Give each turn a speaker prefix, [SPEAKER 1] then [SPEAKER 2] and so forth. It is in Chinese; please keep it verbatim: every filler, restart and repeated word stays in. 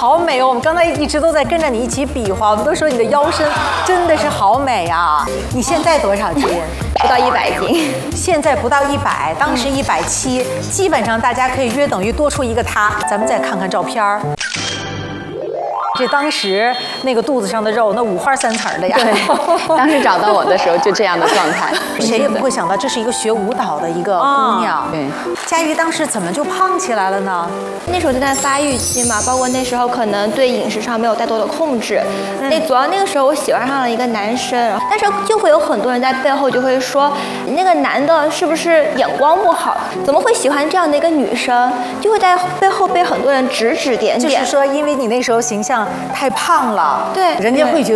[SPEAKER 1] 好美哦！我们刚才一直都在跟着你一起比划，我们都说你的腰身真的是好美啊！你现在多少斤？
[SPEAKER 2] 不到一百斤。
[SPEAKER 1] 现在不到一百，当时一百七，基本上大家可以约等于多出一个他。咱们再看看照片儿。这当时那个肚子上的肉，那五花三层的呀。
[SPEAKER 2] 对，当时找到我的时候就这样的状态。
[SPEAKER 1] 谁也不会想到这是一个学舞蹈的一个姑娘。
[SPEAKER 2] 对，
[SPEAKER 1] 佳瑜当时怎么就胖起来了呢？
[SPEAKER 3] 那时候就在发育期嘛，包括那时候可能对饮食上没有太多的控制。嗯、那主要那个时候我喜欢上了一个男生，但是就会有很多人在背后就会说，那个男的是不是眼光不好？怎么会喜欢这样的一个女生？就会在背后被很多人指指点点。
[SPEAKER 1] 就是说，因为你那时候形象太胖了，
[SPEAKER 3] 对，
[SPEAKER 1] 人家会觉得。